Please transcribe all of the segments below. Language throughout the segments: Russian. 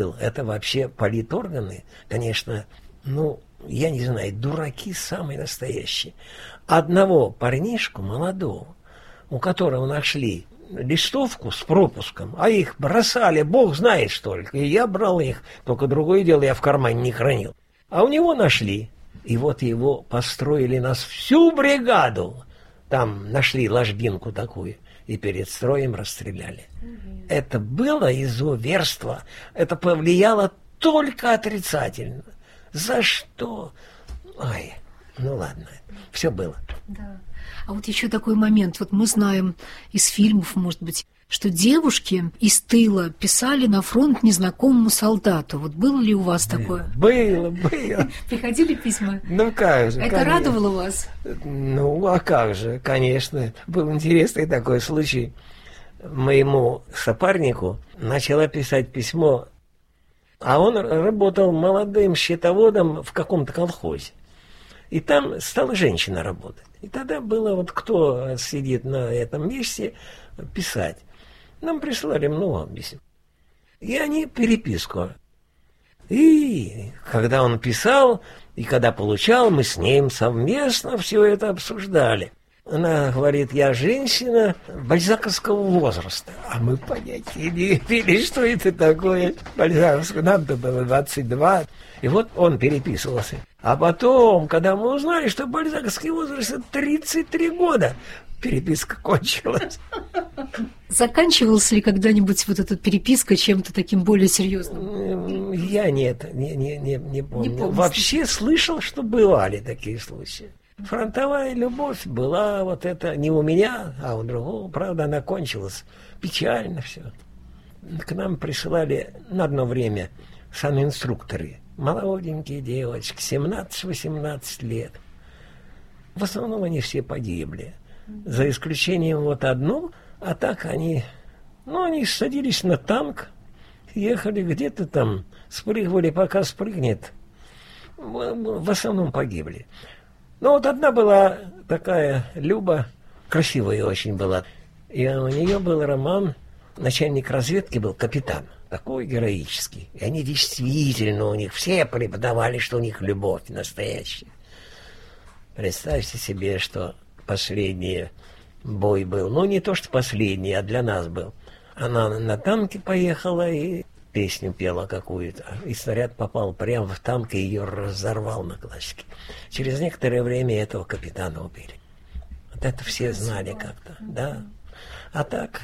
Это вообще политорганы, конечно, я не знаю, дураки самые настоящие. Одного парнишку молодого, у которого нашли листовку с пропуском, а их бросали, бог знает столько. И я брал их, только другое дело, я в кармане не хранил. А у него нашли. И вот его построили нас всю бригаду. Там нашли ложбинку такую. И перед строем расстреляли. Это было изуверство. Это повлияло только отрицательно. За что? Ой, ладно, все было. Да. А вот еще такой момент. Вот мы знаем из фильмов, может быть, что девушки из тыла писали на фронт незнакомому солдату. Вот было ли у вас такое? Было. Приходили письма? Как же, это конечно. Радовало вас? А как же, конечно. Был интересный такой случай. Моему сопарнику начала писать письмо, а он работал молодым счетоводом в каком-то колхозе. И там стала женщина работать. И тогда было вот кто сидит на этом месте писать. Нам прислали много писем. И они переписку. И когда он писал, и когда получал, мы с ним совместно все это обсуждали. Она говорит, я женщина бальзаковского возраста. А мы понятия не имели, что это такое бальзаковское. Нам-то было 22. И вот он переписывался. А потом, когда мы узнали, что бальзаковский возраст 33 года, переписка кончилась. Заканчивалась ли когда-нибудь вот эта переписка чем-то таким более серьезным? Я не помню. Вообще слышал, что бывали такие случаи. Фронтовая любовь была вот это не у меня, а у другого. Правда, она кончилась. Печально все. К нам присылали на одно время санинструкторы. Молоденькие девочки, 17-18 лет. В основном они все погибли. За исключением вот одну, а так они садились на танк, ехали где-то там, спрыгивали, пока спрыгнет. В основном погибли. Но вот одна была такая Люба, красивая очень была. И у нее был роман, начальник разведки был капитан, такой героический. И они действительно у них все преподавали, что у них любовь настоящая. Представьте себе, что последний бой был. Не то, что последний, а для нас был. Она на танке поехала и песню пела какую-то. И снаряд попал прямо в танк и ее разорвал на классике. Через некоторое время этого капитана убили. Вот это все знали как-то, да. А так...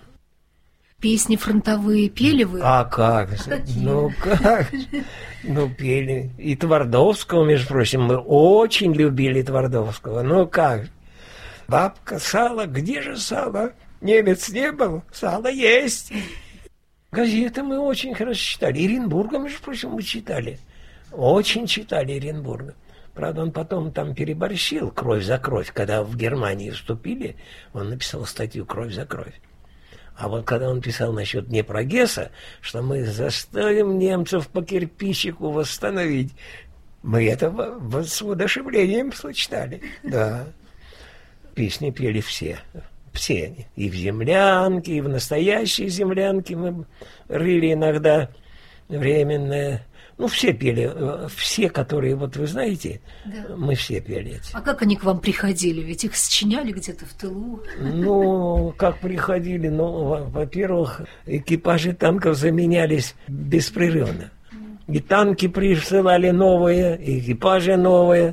Песни фронтовые пели вы? А как же? Как? Пели. И Твардовского, между прочим, мы очень любили Твардовского. Как? Бабка, сало, где же сало? Немец не был, сало есть. Газеты мы очень хорошо читали. Оренбурга, между прочим, мы читали. Очень читали Оренбурга. Правда, он потом там переборщил «Кровь за кровь». Когда в Германии вступили, он написал статью «Кровь за кровь». А вот когда он писал насчет Днепрогесса, что мы заставим немцев по кирпичику восстановить, мы это с воодушевлением читали. Да. Песни пели все. Все они. И в землянке, и в настоящей землянке мы рыли иногда временное. Все пели, все, которые, вот вы знаете, да. Мы все пели эти. А как они к вам приходили? Ведь их сочиняли где-то в тылу. Как приходили? Во-первых, экипажи танков заменялись беспрерывно. И танки присылали новые, и экипажи новые.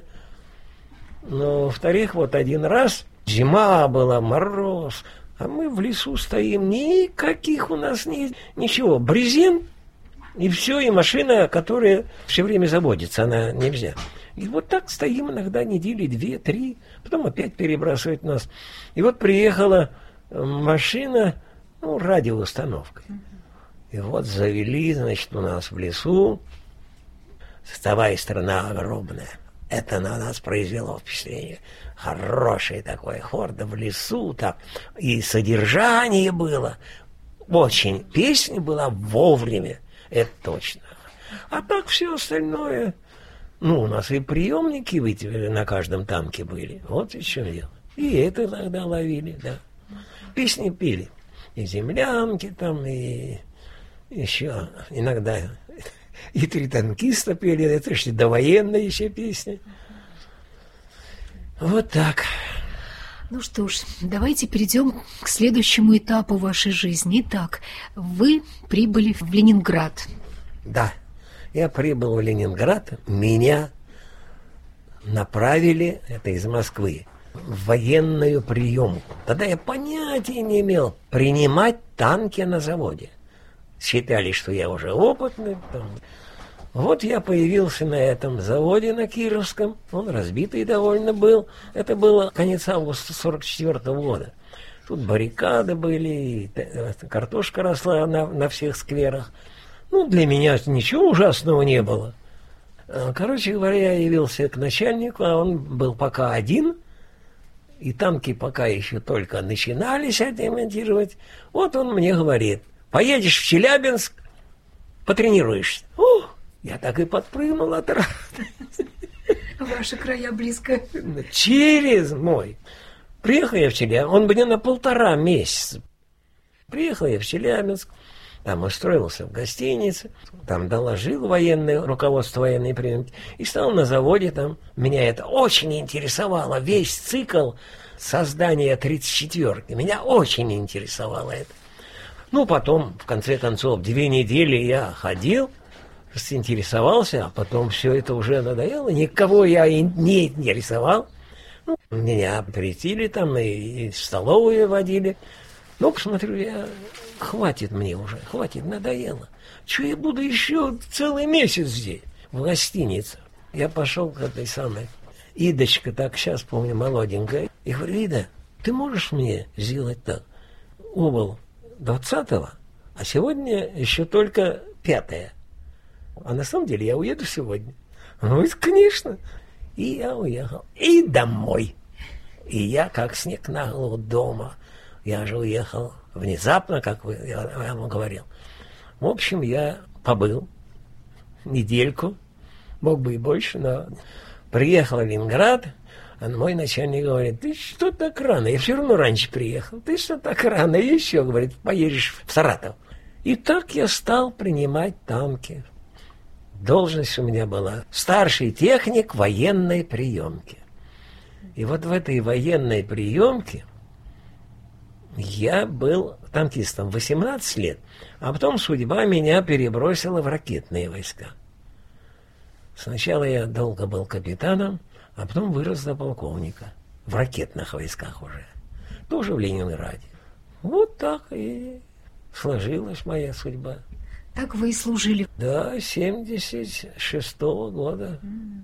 Во-вторых, вот один раз, зима была, мороз, а мы в лесу стоим, никаких у нас ничего. Брезент. И все, и машина, которая все время заводится, она нельзя. И вот так стоим иногда недели 2-3, потом опять перебрасывает нас. И вот приехала машина, радиоустановкой. И вот завели, значит, у нас в лесу. Вставай, страна огромная. Это на нас произвело впечатление. Хороший такой хор, да в лесу так. И содержание было. Очень. Песня была вовремя. Это точно. А так все остальное... у нас и приемники на каждом танке были. Вот и что дело. И это тогда ловили, да. Песни пели. И землянки там, и еще иногда и «Три танкиста» пели, это же довоенные еще песни. Вот так. Ну что ж, давайте перейдем к следующему этапу вашей жизни. Итак, вы прибыли в Ленинград. Да, я прибыл в Ленинград, меня направили, это из Москвы, в военную приемку. Тогда я понятия не имел принимать танки на заводе. Считали, что я уже опытный. Вот я появился на этом заводе на Кировском. Он разбитый довольно был. Это было конец августа 1944 года. Тут баррикады были, картошка росла на всех скверах. Ну, для меня ничего ужасного не было. Короче говоря, я явился к начальнику, а он был пока один, и танки пока еще только начинались отремонтировать. Вот он мне говорит: поедешь в Челябинск, потренируешься. Я так и подпрыгнул от радости. Ваши края близко. Через мой. Приехал я в Челябинск, он мне на 1,5 месяца. Приехал я в Челябинск, там устроился в гостинице, там доложил руководство военной приемки и стал на заводе там. Меня это очень интересовало, весь цикл создания 34-ки. Меня очень интересовало это. Ну, потом, в конце концов, 2 недели я ходил, интересовался, а потом все это уже надоело. Никого я и не интересовал. Ну, меня приютили там и в столовую водили. Ну, посмотрю, хватит мне уже, хватит, надоело. Че я буду еще целый месяц здесь, в гостинице? Я пошел к этой самой Идочка, так сейчас помню, молоденькая. И говорю: Ида, ты можешь мне сделать так? Убыл 20-го, а сегодня еще только 5-е. А на самом деле я уеду сегодня. Ну, конечно. И я уехал. И домой. И я как снег на голову дома. Я же уехал внезапно, как я вам говорил. В общем, я побыл недельку, мог бы и больше, но приехал в Ленинград, а мой начальник говорит: ты что так рано? Я все равно раньше приехал. Ты что так рано? И еще, говорит, поедешь в Саратов. И так я стал принимать танки. Должность у меня была старший техник военной приемки. И вот в этой военной приемке я был танкистом 18 лет, а потом судьба меня перебросила в ракетные войска. Сначала я долго был капитаном, а потом вырос до полковника. В ракетных войсках уже. Тоже в Ленинграде. Вот так и сложилась моя судьба. Так вы и служили? Да, 76-го года.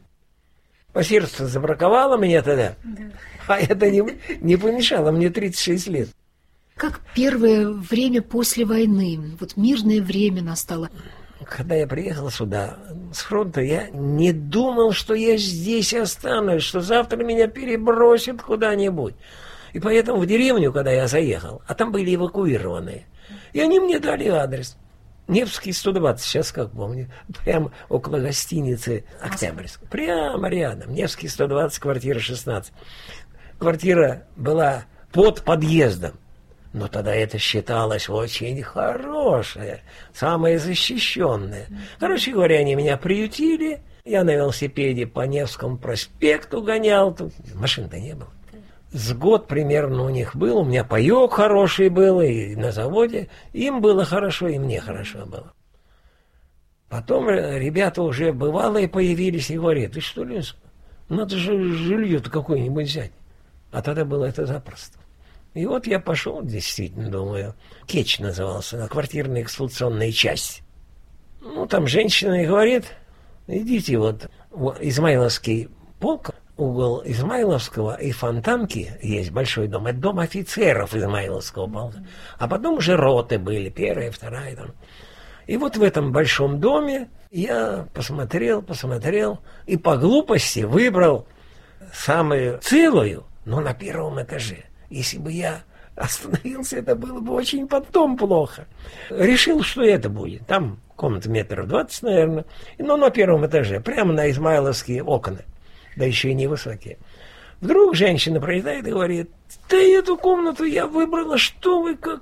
По сердцу забраковало меня тогда, да. А это не помешало мне 36 лет. Как первое время после войны, вот мирное время настало? Когда я приехал сюда с фронта, я не думал, что я здесь останусь, что завтра меня перебросят куда-нибудь. И поэтому в деревню, когда я заехал, а там были эвакуированные, и они мне дали адрес. Невский 120, сейчас как помню, прямо около гостиницы Октябрьск. Прямо рядом, Невский 120, квартира 16. Квартира была под подъездом, но тогда это считалось очень хорошее, самое защищенное. Короче говоря, они меня приютили, я на велосипеде по Невскому проспекту гонял, тут машин-то не было. С год примерно у них был, у меня паёк хороший был, и на заводе им было хорошо, и мне хорошо было. Потом ребята уже бывалые появились и говорят: ты что, Линск, надо же жилье-то какое-нибудь взять. А тогда было это запросто. И вот я пошел, действительно, думаю, Кетч назывался, квартирная эксплуатационная часть. Ну, там женщина и говорит: идите вот в Измайловский полк, угол Измайловского и Фонтанки, есть большой дом, это дом офицеров Измайловского полка. А потом уже роты были, 1-я, 2-я там. И вот в этом большом доме я посмотрел, и по глупости выбрал самую целую, но на 1-м этаже. Если бы я остановился, это было бы очень потом плохо. Решил, что это будет. Там комната 20 метров, наверное, но на 1-м этаже, прямо на измайловские окна, да еще и невысокие. Вдруг женщина пролетает и говорит: да эту комнату я выбрала, что вы как...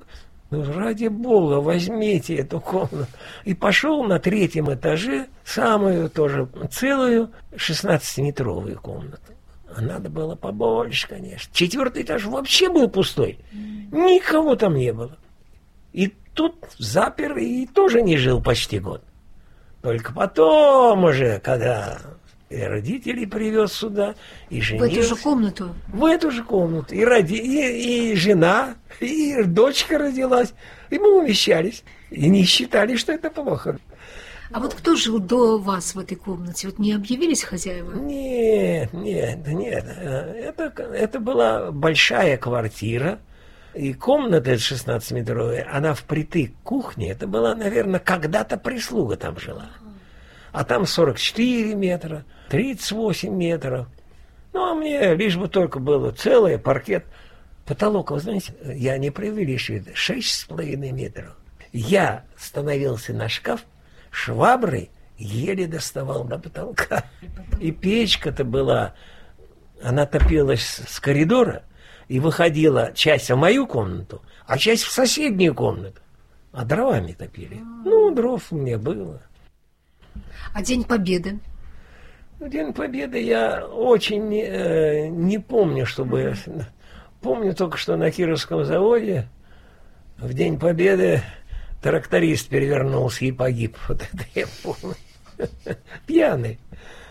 Ну, ради бога, возьмите эту комнату. И пошел на 3-м этаже самую тоже целую 16-метровую комнату. А надо было побольше, конечно. 4-й этаж вообще был пустой. Никого там не было. И тут запер и тоже не жил почти год. Только потом уже, когда и родителей привез сюда, и женился. В эту же комнату? В эту же комнату. И жена, и дочка родилась. И мы умещались. И не считали, что это плохо. А вот кто жил до вас в этой комнате? Вот не объявились хозяева? Нет. Это была большая квартира. И комната 16-метровая, она впритык к кухне. Это была, наверное, когда-то прислуга там жила. А там 44 метра, 38 метров. Ну, а мне лишь бы только было целый паркет. Потолок, вы знаете, я не преувеличиваю, 6,5 метров. Я становился на шкаф, шваброй еле доставал до потолка. И печка-то была, она топилась с коридора, и выходила часть в мою комнату, а часть в соседнюю комнату. А дровами топили. Ну, дров у меня было. А День Победы? День Победы я очень не помню, чтобы... Помню только, что на Кировском заводе в День Победы тракторист перевернулся и погиб. Вот это я помню. Пьяный.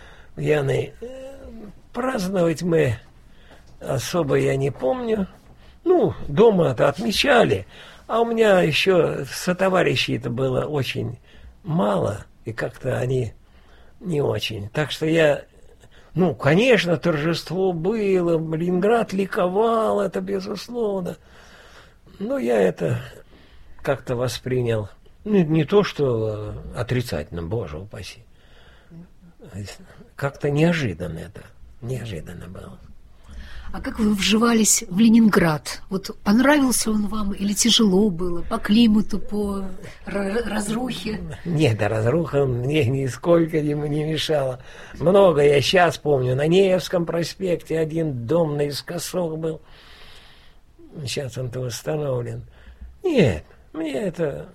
Праздновать мы особо я не помню. Ну, дома-то отмечали. А у меня еще сотоварищей-то было очень мало. И как-то они не очень. Так что я... Ну, конечно, торжество было. Ленинград ликовал, это безусловно. Но я это как-то воспринял. Не то, что отрицательно, боже упаси. Как-то неожиданно это. Неожиданно было. А как вы вживались в Ленинград? Вот понравился он вам или тяжело было? По климату, по разрухе? Нет, разруха мне нисколько не мешала. Много я сейчас помню. На Невском проспекте один дом наискосок был. Сейчас он-то восстановлен. Нет, мне это...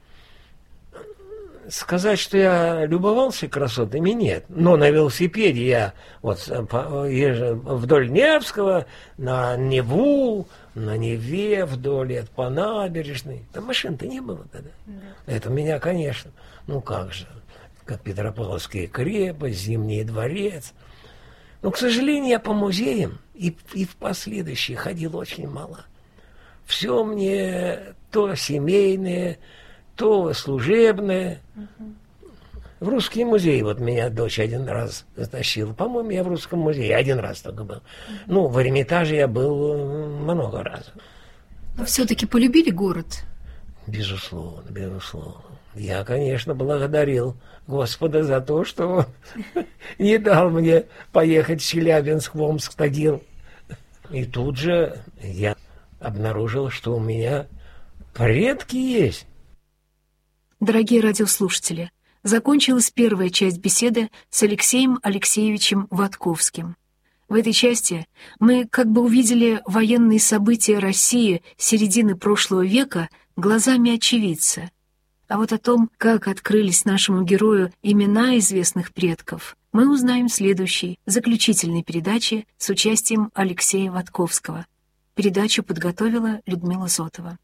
Сказать, что я любовался красотами, нет. Но на велосипеде я вот езжу вдоль Невского, на Неву, на Неве, вдоль по набережной. Там машин-то не было тогда. Да. Это меня, конечно, ну как же, как Петропавловская крепость, Зимний дворец. Но, к сожалению, я по музеям и в последующие ходил очень мало. Все мне то семейное, то служебное. В Русский музей вот меня дочь один раз затащила. По-моему, я в Русском музее один раз только был. Ну, в Эрмитаже я был много раз. Но все-таки полюбили город? Безусловно, безусловно. Я, конечно, благодарил Господа за то, что не дал мне поехать в Челябинск, в Омск, Тагил. И тут же я обнаружил, что у меня предки есть. Дорогие радиослушатели, закончилась первая часть беседы с Алексеем Алексеевичем Ватковским. В этой части мы как бы увидели военные события России середины прошлого века глазами очевидца. А вот о том, как открылись нашему герою имена известных предков, мы узнаем в следующей, заключительной передаче с участием Алексея Ватковского. Передачу подготовила Людмила Зотова.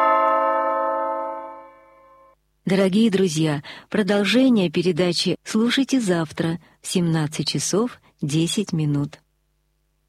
Дорогие друзья, продолжение передачи слушайте завтра в 17 часов 10 минут.